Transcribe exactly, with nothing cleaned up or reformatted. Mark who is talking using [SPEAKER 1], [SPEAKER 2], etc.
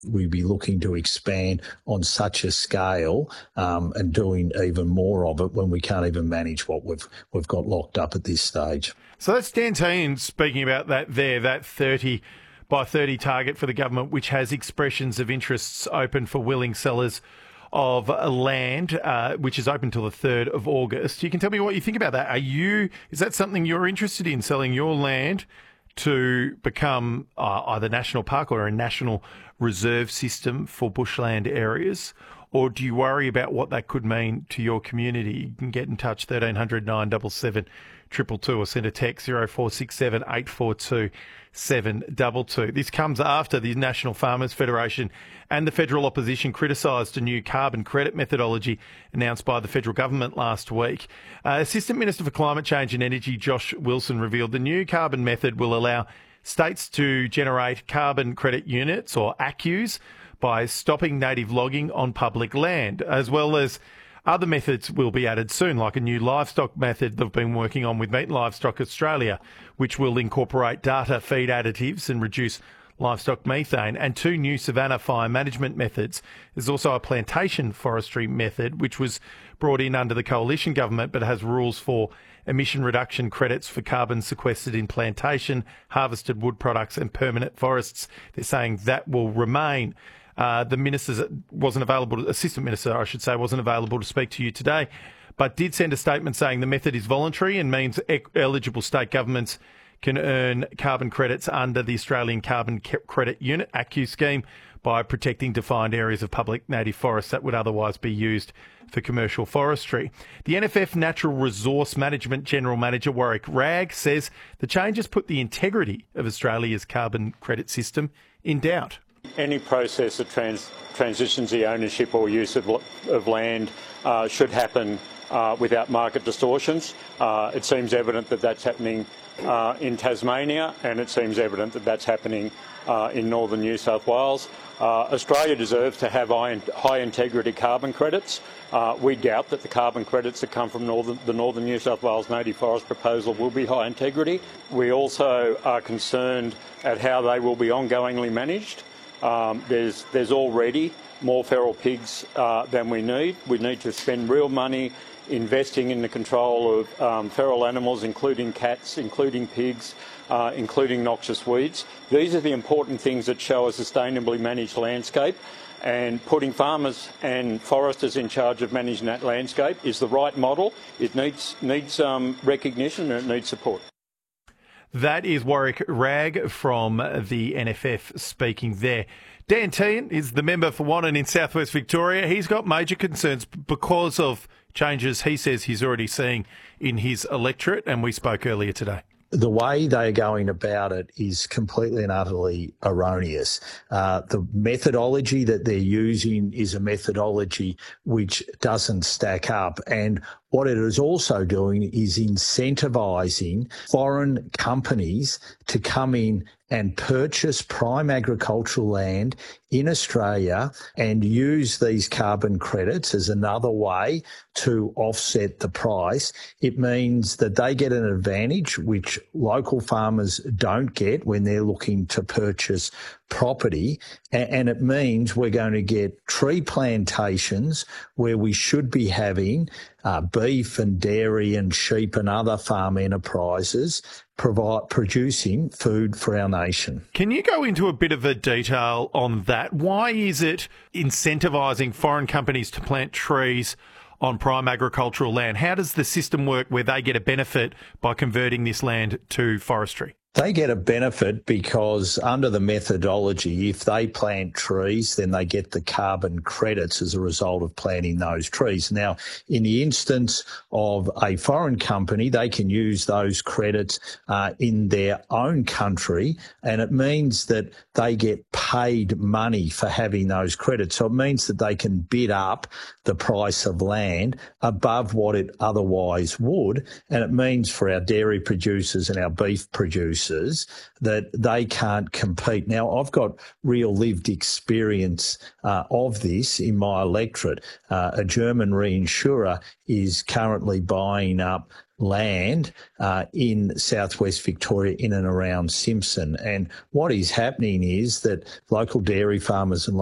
[SPEAKER 1] we be looking to expand on such a scale um, and doing even more of it when we can't even manage what we've we've got locked up at this stage.
[SPEAKER 2] So that's Dan Tehan speaking about that there, that thirty by thirty target for the government, which has expressions of interests open for willing sellers of land, uh, which is open till the third of August. You can tell me what you think about that. Are you, is that something you're interested in, selling your land to become uh, either national park or a national reserve system for bushland areas? Or do you worry about what that could mean to your community? You can get in touch, thirteen hundred nine seven seven two two two, or send a text zero four six seven eight four two seven two two. This comes after the National Farmers Federation and the federal opposition criticised a new carbon credit methodology announced by the federal government last week. Uh, Assistant Minister for Climate Change and Energy Josh Wilson revealed the new carbon method will allow states to generate carbon credit units, or A C Cus, by stopping native logging on public land, as well as other methods will be added soon, like a new livestock method they've been working on with Meat and Livestock Australia, which will incorporate data feed additives and reduce livestock methane, and two new savanna fire management methods. There's also a plantation forestry method, which was brought in under the coalition government, but has rules for emission reduction credits for carbon sequestered in plantation, harvested wood products and permanent forests. They're saying that will remain. Uh, the minister wasn't available, to, assistant minister, I should say, wasn't available to speak to you today, but did send a statement saying the method is voluntary and means e- eligible state governments can earn carbon credits under the Australian Carbon Credit Unit, A C U scheme, by protecting defined areas of public native forests that would otherwise be used for commercial forestry. The N F F Natural Resource Management General Manager Warwick Ragg says the changes put the integrity of Australia's carbon credit system in doubt.
[SPEAKER 3] Any process that trans- transitions the ownership or use of, of land uh, should happen uh, without market distortions. Uh, it seems evident that that's happening uh, in Tasmania, and it seems evident that that's happening uh, in northern New South Wales. Uh, Australia deserves to have high, high integrity carbon credits. Uh, we doubt that the carbon credits that come from northern, the Northern New South Wales Native Forest proposal will be high integrity. We also are concerned at how they will be ongoingly managed. Um, there's, there's already more feral pigs uh, than we need. We need to spend real money investing in the control of um, feral animals, including cats, including pigs, uh, including noxious weeds. These are the important things that show a sustainably managed landscape, and putting farmers and foresters in charge of managing that landscape is the right model. It needs, needs um, recognition and it needs support.
[SPEAKER 2] That is Warwick Ragg from the N F F speaking there. Dan Tehan is the member for Wannon in southwest Victoria. He's got major concerns because of changes he says he's already seeing in his electorate, and we spoke earlier today.
[SPEAKER 1] The way they're going about it is completely and utterly erroneous. Uh, the methodology that they're using is a methodology which doesn't stack up. And what it is also doing is incentivising foreign companies to come in and purchase prime agricultural land in Australia and use these carbon credits as another way to offset the price. It means that they get an advantage which local farmers don't get when they're looking to purchase property, and it means we're going to get tree plantations where we should be having uh, beef and dairy and sheep and other farm enterprises provide producing food for our nation.
[SPEAKER 2] Can you go into a bit of a detail on that? Why is it incentivising foreign companies to plant trees on prime agricultural land? How does the system work where they get a benefit by converting this land to forestry?
[SPEAKER 1] They get a benefit because under the methodology, if they plant trees, then they get the carbon credits as a result of planting those trees. Now, in the instance of a foreign company, they can use those credits uh, in their own country, and it means that they get paid money for having those credits. So it means that they can bid up the price of land above what it otherwise would, and it means for our dairy producers and our beef producers that they can't compete. Now, I've got real lived experience uh, of this in my electorate. Uh, a German reinsurer is currently buying up land uh, in southwest Victoria in and around Simpson. And what is happening is that local dairy farmers and